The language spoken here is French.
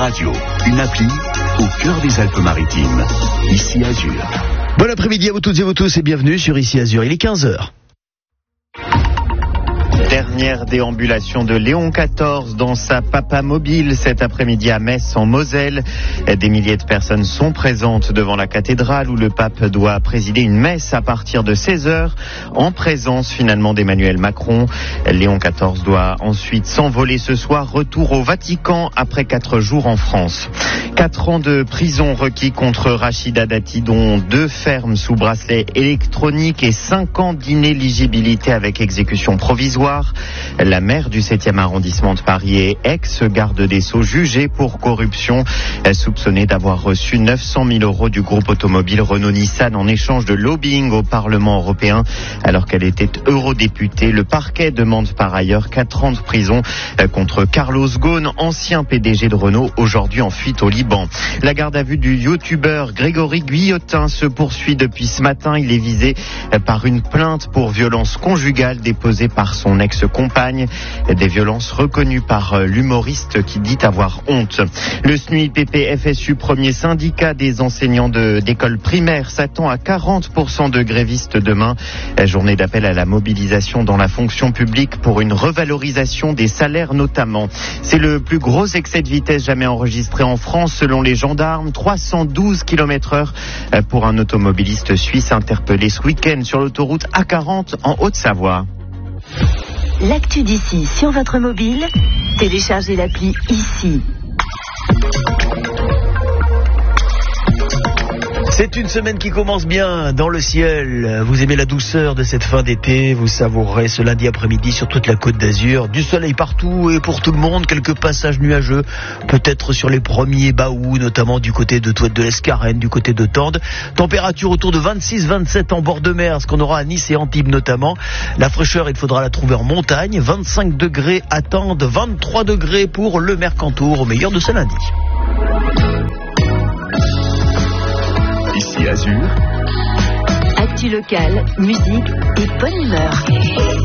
radio, une appli au cœur des Alpes-Maritimes. Ici Azur. Bon après-midi à vous toutes et vous tous et bienvenue sur Ici Azur. Il est 15h. Dernière déambulation de Léon XIV dans sa papamobile cet après-midi à Metz en Moselle. Des milliers de personnes sont présentes devant la cathédrale où le pape doit présider une messe à partir de 16h en présence finalement d'Emmanuel Macron. Léon XIV doit ensuite s'envoler ce soir. Retour au Vatican après 4 jours en France. 4 ans de prison requis contre Rachida Dati, dont 2 fermes sous bracelet électronique et 5 ans d'inéligibilité avec exécution provisoire. La maire du 7e arrondissement de Paris et ex-garde des Sceaux jugée pour corruption, soupçonnée d'avoir reçu 900 000 euros du groupe automobile Renault-Nissan en échange de lobbying au Parlement européen alors qu'elle était eurodéputée. Le parquet demande par ailleurs 4 ans de prison contre Carlos Ghosn, ancien PDG de Renault, aujourd'hui en fuite au Liban. La garde à vue du youtubeur Grégory Guillotin se poursuit depuis ce matin. Il est visé par une plainte pour violence conjugale déposée par son ex-compagne, des violences reconnues par l'humoriste qui dit avoir honte. Le SNUIPP FSU, premier syndicat des enseignants d'école primaire, s'attend à 40% de grévistes demain. Journée d'appel à la mobilisation dans la fonction publique pour une revalorisation des salaires notamment. C'est le plus gros excès de vitesse jamais enregistré en France selon les gendarmes. 312 km/h pour un automobiliste suisse interpellé ce week-end sur l'autoroute A40 en Haute-Savoie. L'actu d'ici sur votre mobile, téléchargez l'appli Ici. C'est une semaine qui commence bien dans le ciel. Vous aimez la douceur de cette fin d'été. Vous savourez ce lundi après-midi sur toute la Côte d'Azur. Du soleil partout et pour tout le monde. Quelques passages nuageux, peut-être sur les premiers Baous, notamment du côté de Touette de l'Escarène, du côté de Tende. Température autour de 26-27 en bord de mer, ce qu'on aura à Nice et Antibes notamment. La fraîcheur, il faudra la trouver en montagne. 25 degrés à Tende, 23 degrés pour le Mercantour, au meilleur de ce lundi. Ici Azur. Actu locale, musique et bonne humeur.